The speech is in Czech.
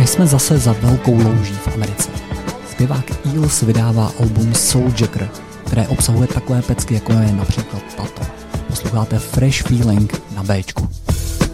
My jsme zase za velkou louží v Americe. Zpěvák Eels vydává album Souljacker, které obsahuje takové pecky, jako je například tato. Posloucháte Fresh Feeling na Bčku.